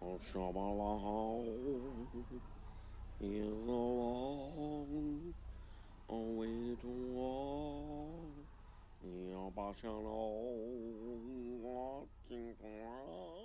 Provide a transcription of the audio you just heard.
Shabala is a long way to walk. Yabashalo, watching